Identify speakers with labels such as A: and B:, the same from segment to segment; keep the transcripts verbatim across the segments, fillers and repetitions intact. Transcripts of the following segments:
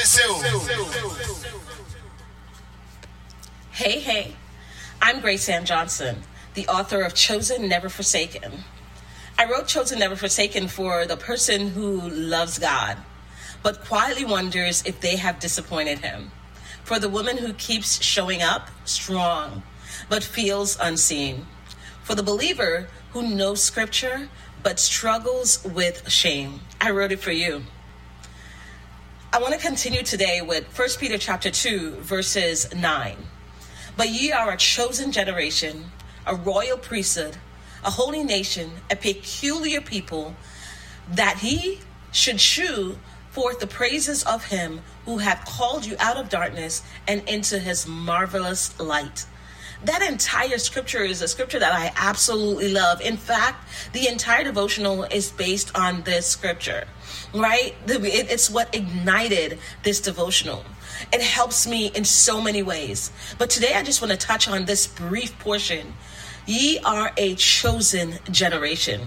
A: Brasil.
B: Hey, hey, I'm Grace Ann Johnson, the author of Chosen Never Forsaken. I wrote Chosen Never Forsaken for the person who loves God, but quietly wonders if they have disappointed him. For the woman who keeps showing up strong, but feels unseen. For the believer who knows scripture, but struggles with shame. I wrote it for you. I want to continue today with First Peter chapter two, verses nine. But ye are a chosen generation, a royal priesthood, a holy nation, a peculiar people, that he should shew forth the praises of him who hath called you out of darkness and into his marvelous light. That entire scripture is a scripture that I absolutely love. In fact, the entire devotional is based on this scripture, right? It's what ignited this devotional. It helps me in so many ways. But today I just want to touch on this brief portion. Ye are a chosen generation.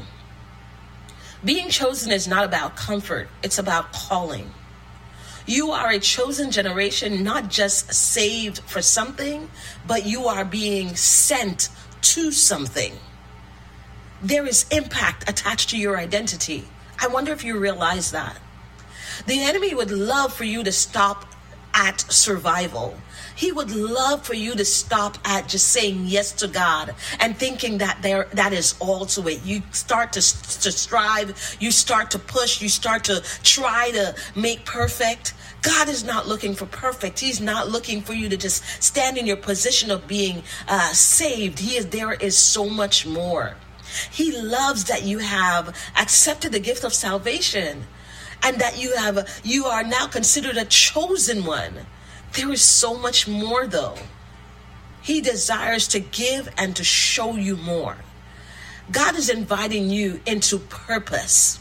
B: Being chosen is not about comfort. It's about calling. You are a chosen generation, not just saved for something, but you are being sent to something. There is impact attached to your identity. I wonder if you realize that. The enemy would love for you to stop at survival. He would love for you to stop at just saying yes to God and thinking that there that is all to it. You start to, to strive, you start to push, you start to try to make perfect. God is not looking for perfect. He's not looking for you to just stand in your position of being uh, saved. He is there is so much more. He loves that you have accepted the gift of salvation and that you have you are now considered a chosen one. There is so much more, though. He desires to give and to show you more. God is inviting you into purpose.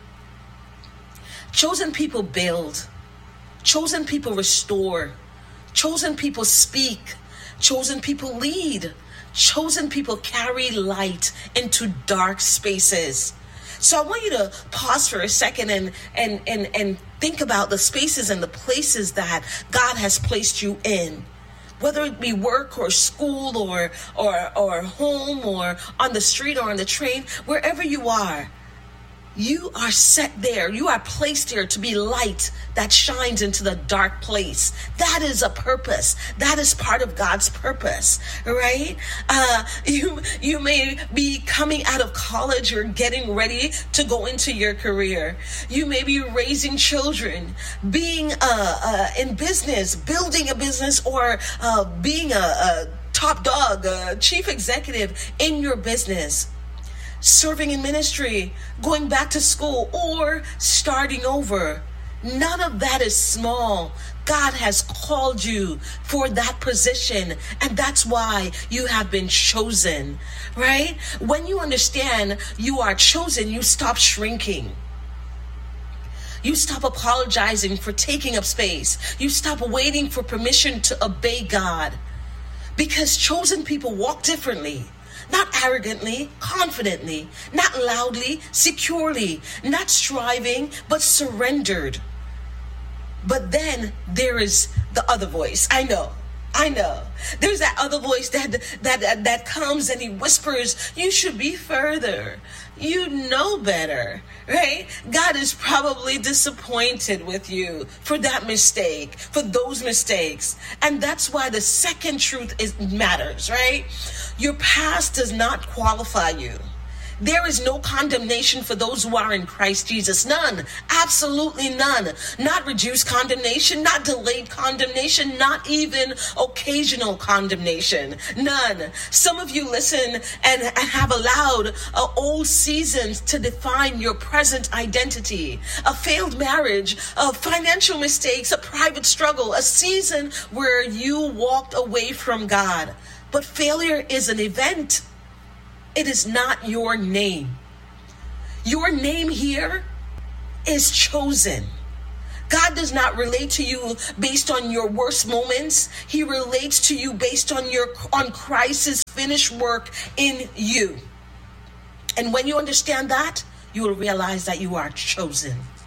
B: Chosen people build. Chosen people restore. Chosen people speak. Chosen people lead. Chosen people carry light into dark spaces. So I want you to pause for a second and, and, and, and think about the spaces and the places that God has placed you in. Whether it be work or school or, or, or home or on the street or on the train, wherever you are. You are set there. You are placed there to be light that shines into the dark place. That is a purpose. That is part of God's purpose, right? Uh, you you may be coming out of college or getting ready to go into your career. You may be raising children, being uh, uh, in business, building a business, or uh, being a, a top dog, a chief executive in your business. Serving in ministry, going back to school, or starting over. None of that is small. God has called you for that position, and that's why you have been chosen, right? When you understand you are chosen, you stop shrinking. You stop apologizing for taking up space. You stop waiting for permission to obey God, because chosen people walk differently. Not arrogantly, confidently, not loudly, securely, not striving, but surrendered. But then there is the other voice. I know, I know. There's that other voice that that that, that comes and he whispers, you should be further. You know better, right? God is probably disappointed with you for that mistake, for those mistakes. And that's why the second truth is matters, right? Your past does not qualify you. There is no condemnation for those who are in Christ Jesus. None. Absolutely none. Not reduced condemnation, not delayed condemnation, not even occasional condemnation. None. Some of you listen and, and have allowed uh, old seasons to define your present identity. A failed marriage, uh, financial mistakes, a private struggle, a season where you walked away from God. But failure is an event. It is not your name. Your name here is chosen. God does not relate to you based on your worst moments. He relates to you based on your on Christ's finished work in you. And when you understand that, you will realize that you are chosen.